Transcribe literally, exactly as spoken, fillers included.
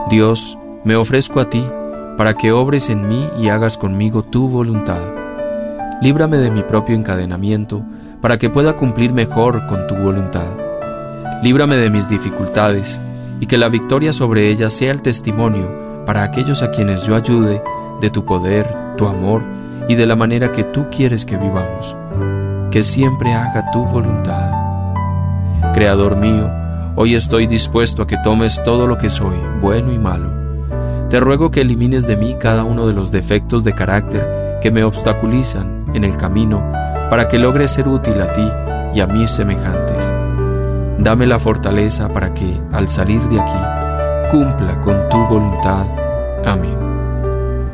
Dios, me ofrezco a ti, para que obres en mí y hagas conmigo tu voluntad. Líbrame de mi propio encadenamiento, para que pueda cumplir mejor con tu voluntad. Líbrame de mis dificultades, y que la victoria sobre ellas sea el testimonio para aquellos a quienes yo ayude de tu poder, tu amor y de la manera que tú quieres que vivamos. Que siempre haga tu voluntad. Creador mío, hoy estoy dispuesto a que tomes todo lo que soy, bueno y malo. Te ruego que elimines de mí cada uno de los defectos de carácter que me obstaculizan en el camino para que logre ser útil a ti y a mis semejantes. Dame la fortaleza para que, al salir de aquí, cumpla con tu voluntad. Amén.